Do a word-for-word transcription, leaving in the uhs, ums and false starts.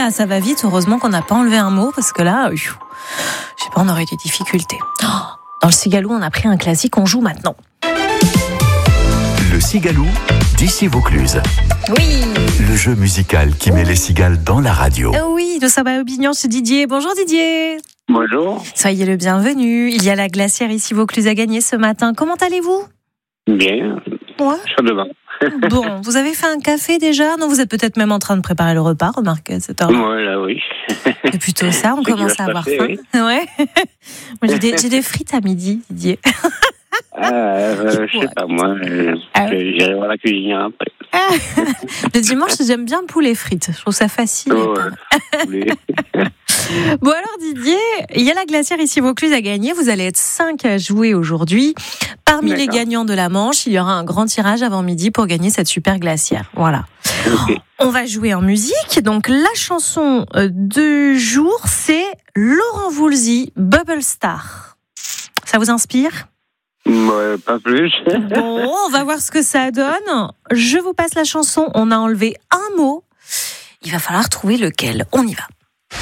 ah, ça va vite, heureusement qu'on n'a pas enlevé un mot, parce que là, je sais pas, on aurait des difficultés. Oh, dans le Cigalou, on a pris un classique, on joue maintenant. Le Cigalou d'ici Vaucluse. Oui. Le jeu musical qui met les cigales dans la radio. Euh, oui, de Saint-Aubignan, c'est Didier. Bonjour Didier. Bonjour. Soyez le bienvenu. Il y a la glacière ici Vaucluse à gagner ce matin. Comment allez-vous ? Bien. Ouais. Je suis devant. Bon, vous avez fait un café déjà ? Non, vous êtes peut-être même en train de préparer le repas, remarquez, à cette heure-là. Voilà, oui. C'est plutôt ça, on C'est commence qui à va avoir se passer, faim. oui. Ouais. Moi, j'ai des, j'ai des frites à midi, Didier. Ah, euh, je sais pas, moi. euh, Ah je- J'irai voir la cuisine après. Le dimanche, j'aime bien le poulet frites. Je trouve ça facile. Oh, ouais. Oui. Bon alors Didier, il y a la glacière ici Vaucluse à gagner. Vous allez être cinq à jouer aujourd'hui. Parmi les D'accord. gagnants de la manche, il y aura un grand tirage avant midi pour gagner cette super glacière. Voilà. Ok. On va jouer en musique. Donc la chanson euh, du jour, c'est Laurent Voulzy, Bubble Star. Ça vous inspire ? Ouais, pas plus. Bon, on va voir ce que ça donne. Je vous passe la chanson. On a enlevé un mot. Il va falloir trouver lequel. On y va.